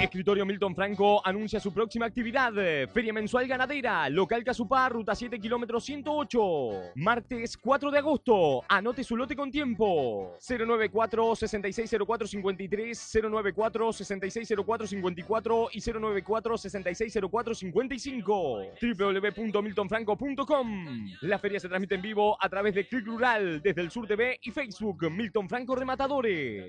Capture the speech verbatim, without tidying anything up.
Escritorio Milton Franco anuncia su próxima actividad. Feria mensual ganadera, local Casupá, ruta siete, kilómetro ciento ocho. Martes cuatro de agosto. Anote su lote con tiempo. cero nueve cuatro, seis seis cero cuatro, cinco tres, cero nueve cuatro, seis seis cero cuatro, cinco cuatro y cero nueve cuatro, seis seis cero cuatro, cinco cinco. w w w punto milton franco punto com. La feria se transmite en vivo a través de Click Rural desde el Sur T V y Facebook. Milton Franco Rematadores.